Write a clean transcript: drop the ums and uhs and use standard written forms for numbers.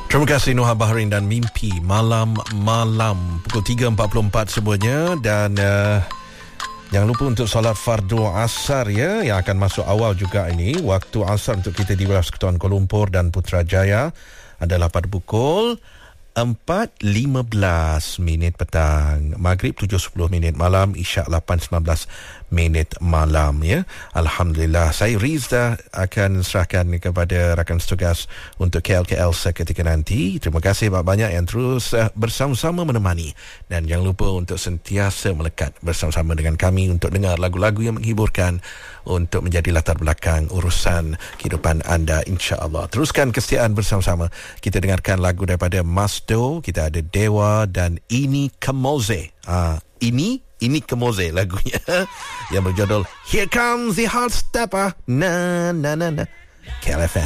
Terima kasih Noha Bahrain dan Mimpi Malam-malam pukul 3.44 semuanya. Dan jangan lupa untuk solat fardu asar ya, yang akan masuk awal juga ini. Waktu asar untuk kita di wilayah Persekutuan Kuala Lumpur dan Putrajaya adalah pada pukul 4.15 petang, Maghrib 7.10 malam, Isyak 8.19 malam ya. Alhamdulillah, saya Rizda akan serahkan kepada rakan setugas untuk KL seketika nanti. Terima kasih banyak yang terus bersama-sama menemani, dan jangan lupa untuk sentiasa melekat bersama-sama dengan kami untuk dengar lagu-lagu yang menghiburkan, untuk menjadi latar belakang urusan kehidupan anda, insya-Allah. Teruskan kesetiaan bersama-sama. Kita dengarkan lagu daripada Masdo, kita ada Dewa dan Ini Kemoze. Ini Kemoze lagunya yang berjudul Here Comes the Hot Stepper. Na na na na. KLFM.